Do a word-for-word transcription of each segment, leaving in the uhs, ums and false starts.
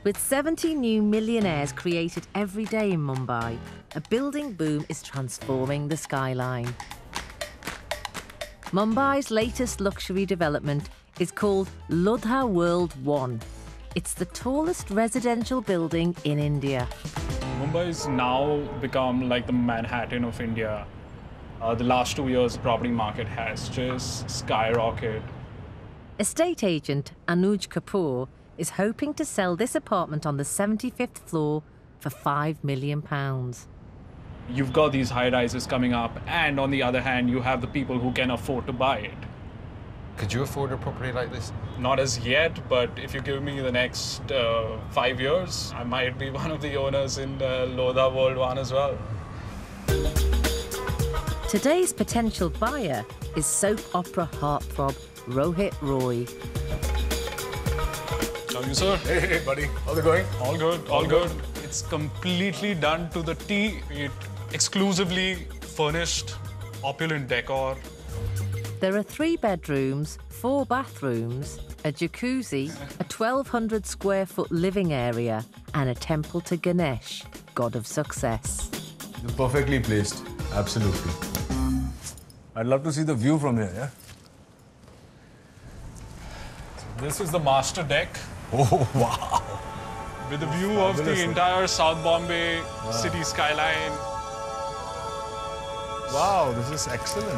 With seventy new millionaires created every day in Mumbai, a building boom is transforming the skyline. Mumbai's latest luxury development is called Ludha World One. It's the tallest residential building in India. Mumbai's now become like the Manhattan of India. Uh, the last two years, the property market has just skyrocketed. Estate agent Anuj Kapoor is hoping to sell this apartment on the seventy-fifth floor for five million pounds. You've got these high-rises coming up, and on the other hand, you have the people who can afford to buy it. Could you afford a property like this? Not as yet, but if you give me the next uh, five years, I might be one of the owners in uh, Lodha World One as well. Today's potential buyer is soap opera heartthrob Rohit Roy. How are you, sir? Hey, hey, buddy. How's it going? All good, all good. It's completely done to the T. It exclusively furnished, opulent decor. There are three bedrooms, four bathrooms, a jacuzzi, a twelve hundred square foot living area, and a temple to Ganesh, god of success. You're perfectly placed. Absolutely. I'd love to see the view from here, yeah? This is the master deck. Oh, wow. With a view of the entire South Bombay wow. city skyline. Wow, this is excellent.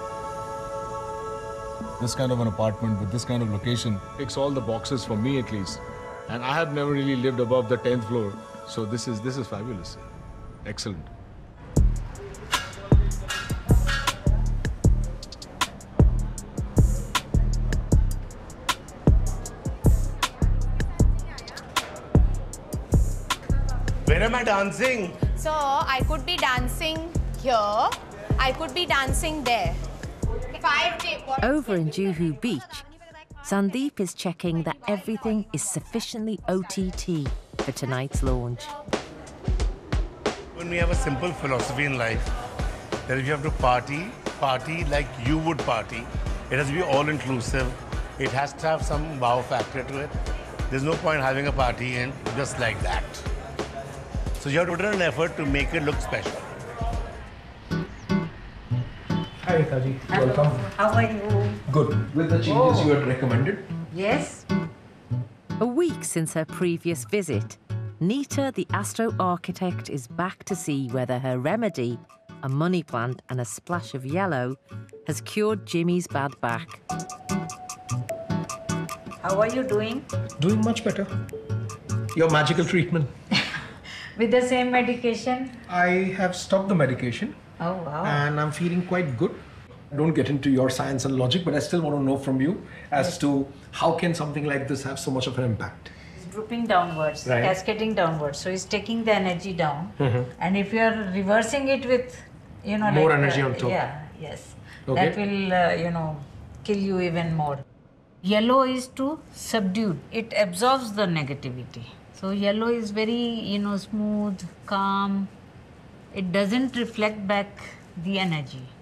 This kind of an apartment with this kind of location ticks all the boxes for me at least. And I have never really lived above the tenth floor. So this is, this is fabulous. Excellent. Where am I dancing? So, I could be dancing here, I could be dancing there. Five day. Over in Juhu Beach, Sandeep is checking that everything is sufficiently O T T for tonight's launch. When we have a simple philosophy in life, that if you have to party, party like you would party. It has to be all-inclusive. It has to have some wow factor to it. There's no point having a party in just like that. So you have to put in an effort to make it look special. Hi, Kaji. Welcome. How are you? Good. With the changes oh. you had recommended? Yes. A week since her previous visit, Neeta, the astro architect, is back to see whether her remedy, a money plant and a splash of yellow, has cured Jimmy's bad back. How are you doing? Doing much better. Your magical treatment. With the same medication? I have stopped the medication. Oh, wow. And I'm feeling quite good. I don't get into your science and logic, but I still want to know from you as yes. to how can something like this have so much of an impact? It's drooping downwards, right. cascading downwards. So it's taking the energy down. Mm-hmm. And if you are reversing it with, you know, more like, energy uh, on top. Yeah, yes. Okay. That will, uh, you know, kill you even more. Yellow is too subdued. It absorbs the negativity. So yellow is very, you know, smooth, calm. It doesn't reflect back the energy.